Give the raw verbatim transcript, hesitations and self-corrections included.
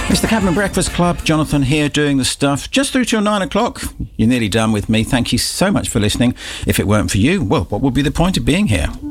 It's the Cabin Breakfast Club. Jonathan here doing the stuff just through till nine o'clock. You're nearly done with me. Thank you so much for listening. If it weren't for you, well, what would be the point of being here?